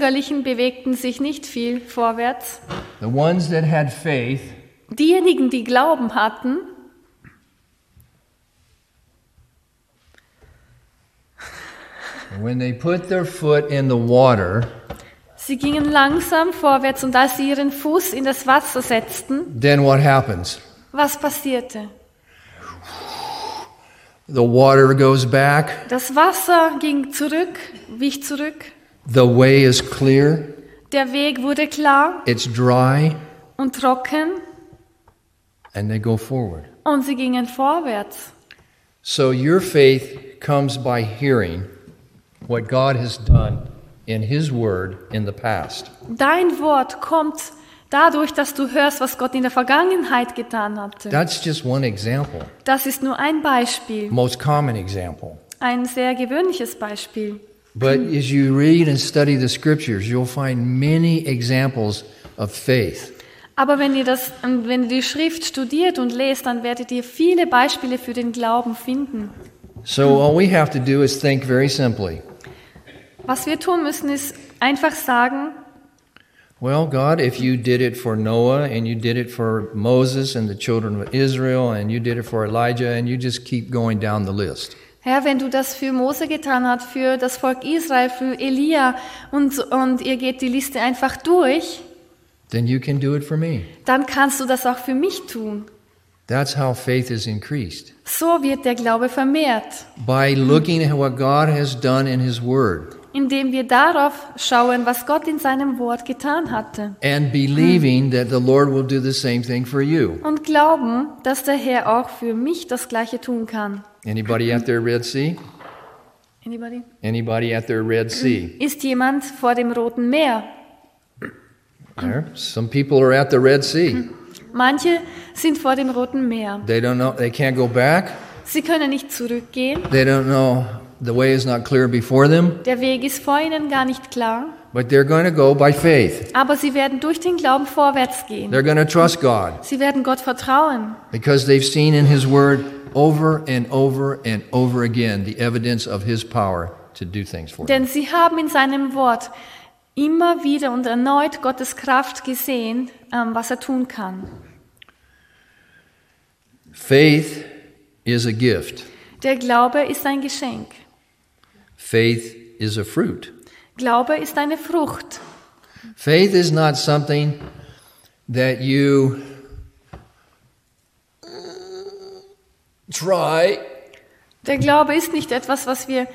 Bürgerlichen bewegten sich nicht viel vorwärts. The ones that had faith Diejenigen, die Glauben hatten, when they put their foot in the water, sie gingen langsam vorwärts und als sie ihren Fuß in das Wasser setzten, then what happens? was passierte? The water goes back, Das Wasser ging zurück, wich zurück, the way is clear, der Weg wurde klar it's dry, und trocken and they go forward. und sie gingen vorwärts. So your faith comes by hearing what God has done in His Word in the past. Dein Wort kommt dadurch, dass du hörst, was Gott in der Vergangenheit getan hatte. That's just one example, Das ist nur ein Beispiel, most common example. ein sehr gewöhnliches Beispiel. But as you read and study the Scriptures, you'll find many examples of faith. Aber wenn ihr die Schrift studiert und lest, dann werdet ihr viele Beispiele für den Glauben finden. So all we have to do is think very simply. Was wir tun müssen, ist einfach sagen, Well, God, if you did it for Noah and you did it for Moses and the children of Israel and you did it for Elijah and you just keep going down the list. Herr, wenn du das für Mose getan hast, für das Volk Israel, für Elia und ihr geht die Liste einfach durch, Then you can do it for me. dann kannst du das auch für mich tun. That's how faith is increased. So wird der Glaube vermehrt, By looking at what God has done in His Word indem wir darauf schauen, was Gott in seinem Wort getan hatte. and believing that the Lord will do the same thing for you. Und glauben, dass der Herr auch für mich das Gleiche tun kann. Anybody at their Red Sea? Anybody? Anybody at their Red Sea? Ist jemand vor dem Roten Meer? There. Some people are at the Red Sea. Manche sind vor dem Roten Meer. They don't know, they can't go back. Sie können nicht zurückgehen. They don't know, the way is not clear before them, Der Weg ist vor ihnen gar nicht klar. but they're going to go by faith. Aber sie werden durch den Glauben vorwärts gehen. They're going to trust God Sie werden Gott vertrauen, because they've seen in His Word over and over and over again the evidence of His power to do things for them. denn sie haben in seinem Wort immer wieder und erneut Gottes Kraft gesehen, was er tun kann. Faith is a gift. Der Glaube ist ein Geschenk. Faith is a fruit. Glaube ist eine Frucht. Faith is not something that you try Der Glaube ist nicht etwas, was wir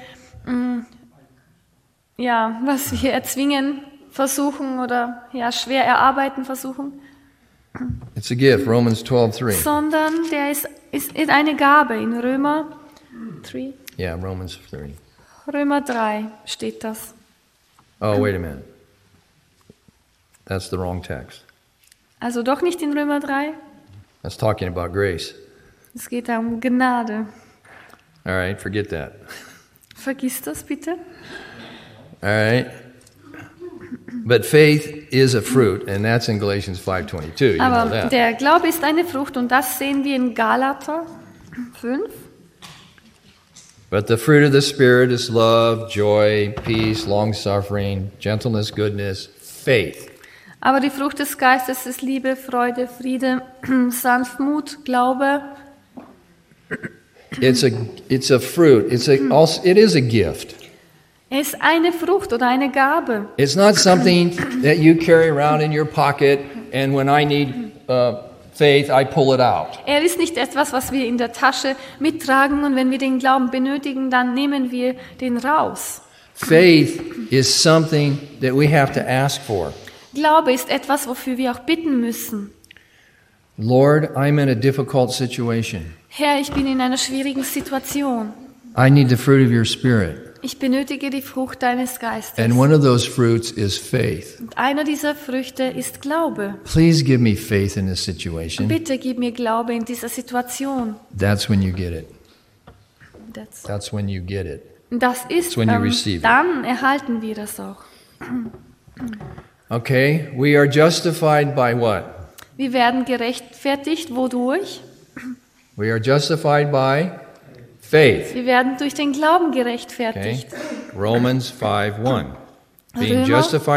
erzwingen versuchen oder schwer erarbeiten versuchen, It's a gift, Romans 12:3. sondern der ist eine Gabe. In Römer 3, Yeah, Romans 3. Römer 3 steht das. Oh, wait a minute. That's the wrong text. Also doch nicht in Römer 3. That's talking about grace. Es geht da um Gnade. All right, forget that. Vergiss das bitte. All right. But faith is a fruit, and that's in Galatians 5:22. You know Aber that. der Glaube ist eine Frucht und das sehen wir in Galater 5. But the fruit of the Spirit is love, joy, peace, long-suffering, gentleness, goodness, faith. Aber die Frucht des Geistes ist Liebe, Freude, Friede, Sanftmut, Glaube. It's a fruit. It is a gift. Er ist eine Frucht oder eine Gabe. It's not something that you carry around in your pocket, and when I need faith, I pull it out. Er ist nicht etwas, was wir in der Tasche mittragen und wenn wir den Glauben benötigen, dann nehmen wir den raus. Faith is something that we have to ask for. Glaube ist etwas, wofür wir auch bitten müssen. Lord, I'm in a difficult situation. Herr, ich bin in einer schwierigen Situation. I need the fruit of your Spirit. Ich benötige die Frucht deines Geistes. And one of those fruits is faith. Und einer dieser Früchte ist Glaube. Please give me faith in this situation. Bitte gib mir Glaube in dieser Situation. That's when you get it. Das That's when you get it. ist, when you receive it. dann erhalten wir das auch. Okay, we are justified by what? Wir werden gerechtfertigt, wodurch? We are justified by faith. Wir werden durch den Glauben Okay? gerechtfertigt. Romans 5:1. Being Römer justified